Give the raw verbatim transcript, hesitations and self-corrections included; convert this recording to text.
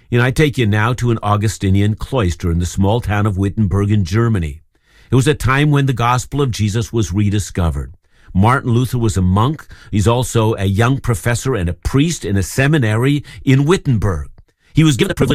You know, I take you now to an Augustinian cloister in the small town of Wittenberg in Germany. It was a time when the gospel of Jesus was rediscovered. Martin Luther was a monk. He's also a young professor and a priest in a seminary in Wittenberg. He was given the privilege